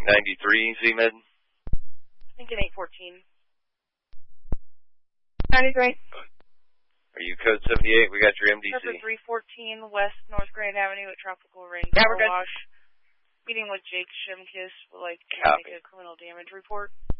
93, Z-Med. I think in 814. 93. Are you code 78? We got your MDC. Number 314 West North Grand Avenue at Tropical Rain Yeah, Car we're good. Wash. Meeting with Jake Shimkiss will make a criminal damage report.